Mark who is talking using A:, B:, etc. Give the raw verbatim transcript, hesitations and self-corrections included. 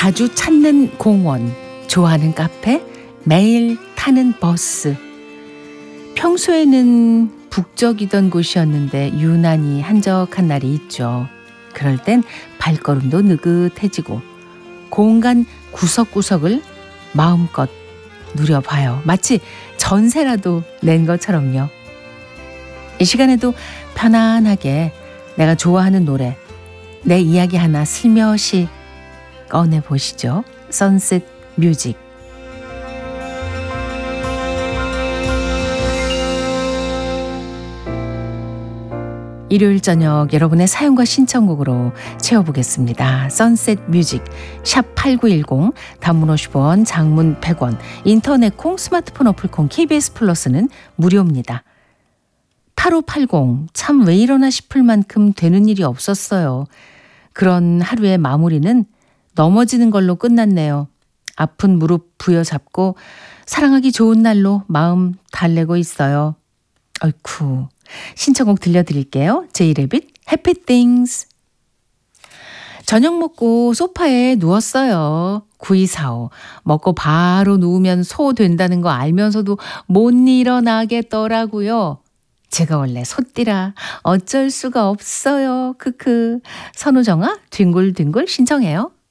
A: 자주 찾는 공원, 좋아하는 카페, 매일 타는 버스. 평소에는 북적이던 곳이었는데 유난히 한적한 날이 있죠. 그럴 땐 발걸음도 느긋해지고 공간 구석구석을 마음껏 누려봐요. 마치 전세라도 낸 것처럼요. 이 시간에도 편안하게 내가 좋아하는 노래, 내 이야기 하나 슬며시 꺼내보시죠. 선셋 뮤직. 일요일 저녁 여러분의 사연과 신청곡으로 채워보겠습니다. 선셋 뮤직 샵 팔구일공, 단문 오십 원, 장문 백 원, 인터넷 콩, 스마트폰 어플 콩, 케이비에스 플러스는 무료입니다. 팔오팔공, 참 왜 이러나 싶을 만큼 되는 일이 없었어요. 그런 하루의 마무리는 넘어지는 걸로 끝났네요. 아픈 무릎 부여잡고 사랑하기 좋은 날로 마음 달래고 있어요. 어이쿠. 신청곡 들려드릴게요. 제이레빗 해피 띵스. 저녁 먹고 소파에 누웠어요. 구이사오. 먹고 바로 누우면 소 된다는 거 알면서도 못 일어나겠더라고요. 제가 원래 소띠라 어쩔 수가 없어요. 크크. 선우정아 뒹굴뒹굴 신청해요.